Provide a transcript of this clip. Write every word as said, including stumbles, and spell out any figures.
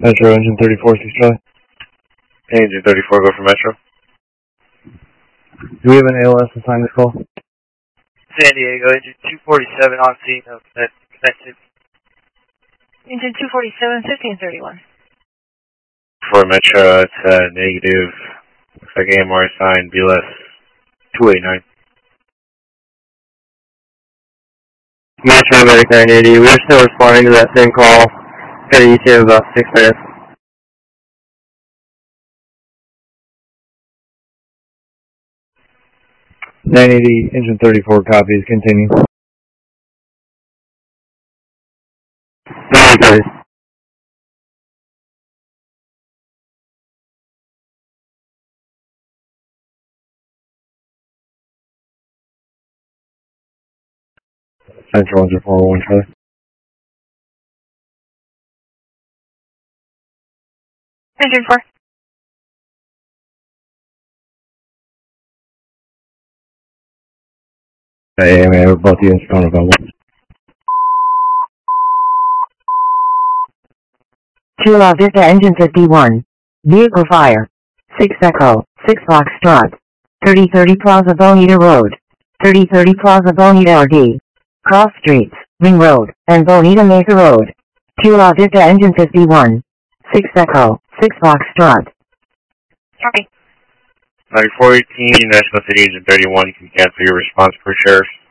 Metro, engine thirty-four, six Charlie. Engine thirty-four, go for Metro. Do we have an A L S assigned this call? San Diego, engine two forty-seven on scene of connected. Engine two forty-seven, fifteen thirty-one. For Metro, it's uh, negative. Looks like A M R assigned B L S two eighty-nine. Metro Medic nine eighty, we're still responding to that same call. Got an E T A of about six minutes. nine eighty, engine thirty-four copies, continue. nine eighty, Central, engine four oh one, Charlie. Engine four. Hey, man, both units going available. Chula Vista engine fifty-one. Vehicle fire. six Echo, six Foxtrot. thirty thirty Plaza Bonita Road. thirty thirty Plaza Bonita R D. Cross Streets, Ring Road, and Bonita Mesa Road. Chula Vista engine fifty-one. six Echo, six Foxtrot. Copy. ninety-four eighteen, National City, engine thirty-one, you can cancel your response per sheriff.